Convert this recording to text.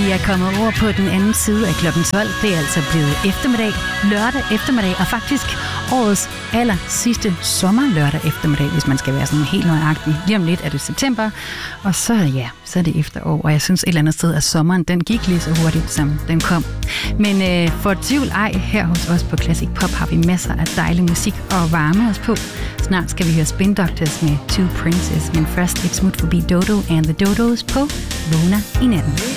Vi er kommet over på den anden side af klokken 12. Det er altså blevet eftermiddag, lørdag eftermiddag, og faktisk årets aller sidste sommerlørdag eftermiddag, hvis man skal være sådan helt nøjagtig. Lige om lidt er det september, og så er det efterår, og jeg synes et eller andet sted, at sommeren den gik lige så hurtigt, som den kom. Men for tvivl ej, her hos os på Classic Pop har vi masser af dejlig musik at varme os på. Snart skal vi høre Spin Doctors med Two Princes, men først et smut forbi Dodo and the Dodos på Vågner i natten.